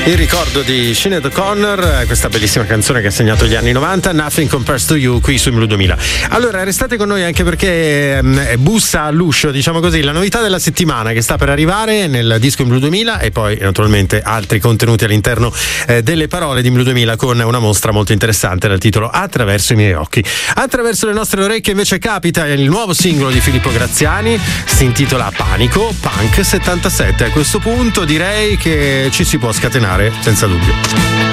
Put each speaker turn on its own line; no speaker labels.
Il ricordo di Sinead O'Connor, questa bellissima canzone che ha segnato gli anni 90, Nothing Compares to You, qui su Blu 2000. Allora, restate con noi anche perché bussa all'uscio, diciamo così, la novità della settimana che sta per arrivare nel disco in Blu 2000 e poi naturalmente altri contenuti all'interno delle parole di Blu 2000 con una mostra molto interessante dal titolo Attraverso i miei occhi. Attraverso le nostre orecchie invece capita il nuovo singolo di Filippo Graziani, si intitola Panico, Punk 77. A questo punto direi che ci si può scatenare senza dubbio.